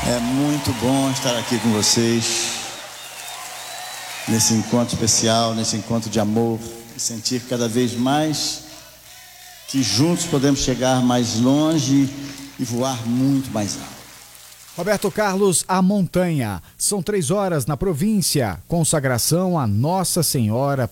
É muito bom estar aqui com vocês, nesse encontro especial, nesse encontro de amor, e sentir cada vez mais que juntos podemos chegar mais longe e voar muito mais alto. Roberto Carlos, a montanha. São 3 horas na província. Consagração a Nossa Senhora